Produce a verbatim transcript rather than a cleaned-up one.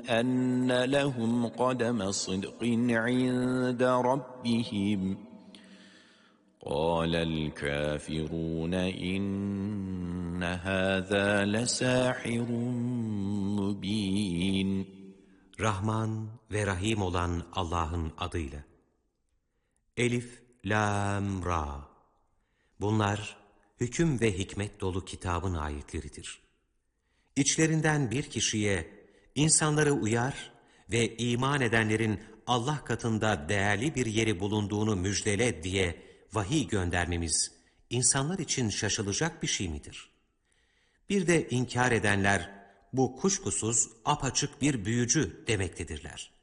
أن لهم قدم صدق عند ربهم قال الكافرون إن هذا لساحر مبين. Rahman ve Rahim olan Allah'ın adıyla. Elif, Lam, Ra. Bunlar hüküm ve hikmet dolu kitabın ayetleridir. İçlerinden bir kişiye insanları uyar ve iman edenlerin Allah katında değerli bir yeri bulunduğunu müjdele diye vahiy göndermemiz insanlar için şaşılacak bir şey midir? Bir de inkar edenler bu kuşkusuz apaçık bir büyücü demektedirler.